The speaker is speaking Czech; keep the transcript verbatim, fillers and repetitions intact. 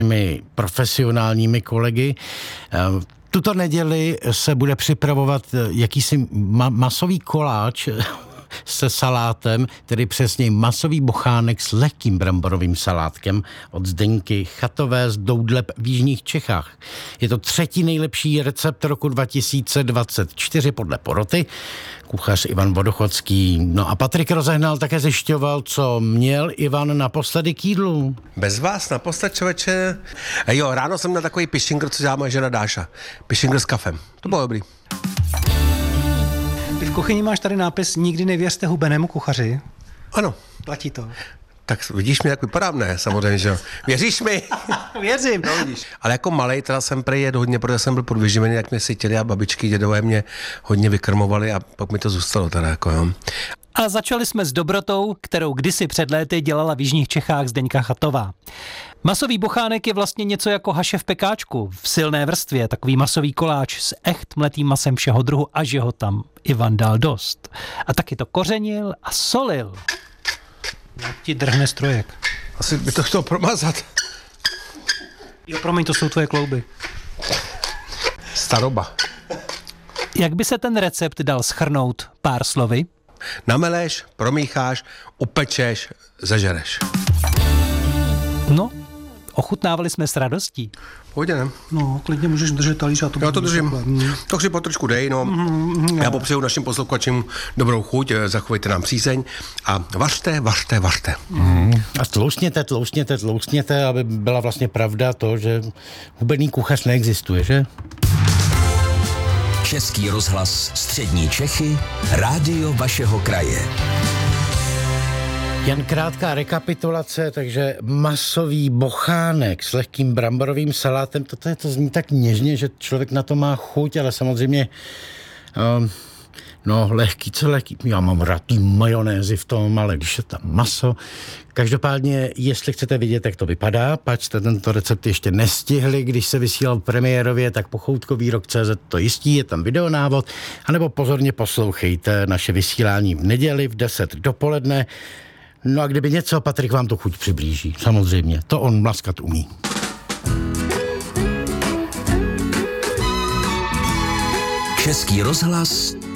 my profesionálními kolegy. Tuto neděli se bude připravovat jakýsi ma- masový koláč se salátem, tedy přesně masový bochánek s lehkým bramborovým salátkem od Zdeňky Chatové z Doudleb v jižních Čechách. Je to třetí nejlepší recept roku dva tisíce dvacet čtyři podle poroty. Kuchař Ivan Vodochodský. No a Patrik Rozehnal také zjišťoval, co měl Ivan naposledy k jídlu. Bez vás naposled, člověče. Jo, ráno jsem měl takový pišingr, co dělá moje žena Dáša. Pišingr s kafem. To bylo dobrý. Ty v kuchyni máš tady nápis Nikdy nevěřte hubenému kuchaři. Ano. Platí to. Tak vidíš mi, jak vypadám? Ne, samozřejmě, že jo. Věříš mi? Věřím. No, vidíš. Ale jako malej teda jsem prej jet hodně, protože jsem byl podvyživený, jak mě sytili a babičky, dědové mě hodně vykrmovali a pak mi to zůstalo teda jako jo. A začali jsme s dobrotou, kterou kdysi před léty dělala v jižních Čechách Zdeňka Chatová. Masový bochánek je vlastně něco jako haše v pekáčku, v silné vrstvě, takový masový koláč s echt mletým masem všeho druhu, až ho tam Ivan dal dost. A taky to kořenil a solil. Jak ti drhne strojek. Asi by to chtěl promazat. Jo, promiň, to jsou tvoje klouby. Staroba. Jak by se ten recept dal shrnout pár slovy? Nameleš, promícháš, upečeš, zažereš. No, ochutnávali jsme s radostí. Pojďte, ne? No, klidně můžeš držet talíř a to... Já to držím. To si potrošku dej, no. Mm, Já popřeju našim posluchačům dobrou chuť, zachovejte nám přízeň a vařte, vařte, vařte. Mm. A tloustněte, tloustněte, tloustněte, aby byla vlastně pravda to, že hubený kuchař neexistuje, že? Český rozhlas Střední Čechy, rádio vašeho kraje. Jen krátká rekapitulace, takže masový bochánek s lehkým bramborovým salátem, toto je, to zní tak něžně, že člověk na to má chuť, ale samozřejmě um, no lehký, co lehký, já mám rád ty majonézy v tom, ale když je tam maso. Každopádně, jestli chcete vidět, jak to vypadá, pač jste tento recept ještě nestihli, když se vysílal premiérově, tak pochoutkový rok tečka cé zet to jistí, je tam videonávod, anebo pozorně poslouchejte naše vysílání v neděli v deset dopoledne. No a kdyby něco, Patrik vám to chuť přiblíží. Samozřejmě, to on mlaskat umí. Český rozhlas